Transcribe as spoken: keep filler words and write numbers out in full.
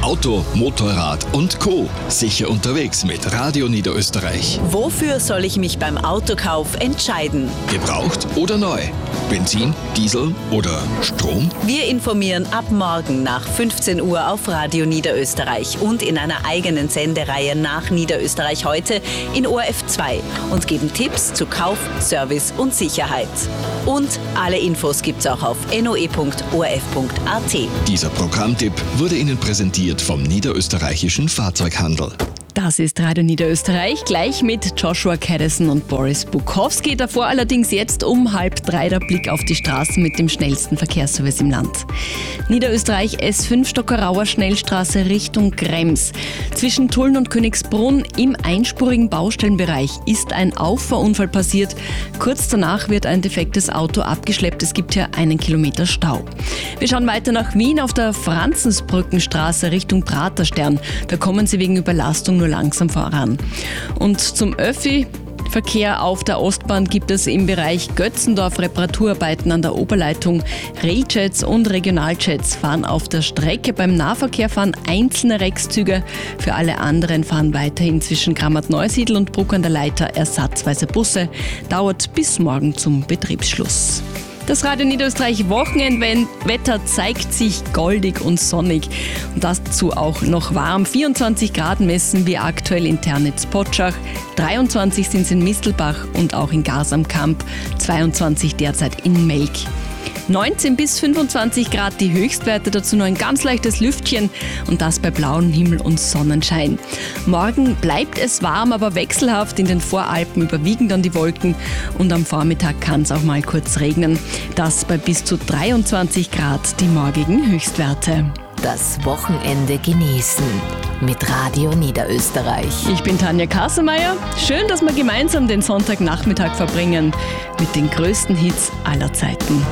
Auto, Motorrad und Co. Sicher unterwegs mit Radio Niederösterreich. Wofür soll ich mich beim Autokauf entscheiden? Gebraucht oder neu? Benzin, Diesel oder Strom? Wir informieren ab morgen nach fünfzehn Uhr auf Radio Niederösterreich und in einer eigenen Sendereihe nach Niederösterreich heute in O R F zwei und geben Tipps zu Kauf, Service und Sicherheit. Und alle Infos gibt's auch auf n o e punkt o r f punkt a t. Dieser Programmtipp wurde Ihnen präsentiert vom Niederösterreichischen Fahrzeughandel. Das ist Radio Niederösterreich, gleich mit Joshua Caddison und Boris Bukowski. Davor allerdings jetzt um halb drei der Blick auf die Straßen mit dem schnellsten Verkehrsservice im Land. Niederösterreich S fünf Stockerauer Schnellstraße Richtung Krems. Zwischen Tulln und Königsbrunn im einspurigen Baustellenbereich ist ein Auffahrunfall passiert. Kurz danach wird ein defektes Auto abgeschleppt. Es gibt hier einen Kilometer Stau. Wir schauen weiter nach Wien auf der Franzensbrückenstraße Richtung Praterstern. Da kommen Sie wegen Überlastung nur langsam voran. Und zum Öffi-Verkehr auf der Ostbahn gibt es im Bereich Götzendorf Reparaturarbeiten an der Oberleitung. Railjets und Regionaljets fahren auf der Strecke. Beim Nahverkehr fahren einzelne Rex-Züge. Für alle anderen fahren weiterhin zwischen Grammat-Neusiedl und Bruck an der Leiter ersatzweise Busse. Dauert bis morgen zum Betriebsschluss. Das Radio Niederösterreich Wochenendwetter zeigt sich goldig und sonnig. Und dazu auch noch warm. vierundzwanzig Grad messen wir aktuell in Ternitz-Potschach. dreiundzwanzig sind es in Mistelbach und auch in Gars am Kamp. zweiundzwanzig derzeit in Melk. neunzehn bis fünfundzwanzig Grad die Höchstwerte, dazu noch ein ganz leichtes Lüftchen und das bei blauem Himmel und Sonnenschein. Morgen bleibt es warm, aber wechselhaft. In den Voralpen überwiegen dann die Wolken und am Vormittag kann es auch mal kurz regnen. Das bei bis zu dreiundzwanzig Grad die morgigen Höchstwerte. Das Wochenende genießen mit Radio Niederösterreich. Ich bin Tanja Kassemeyer. Schön, dass wir gemeinsam den Sonntagnachmittag verbringen mit den größten Hits aller Zeiten.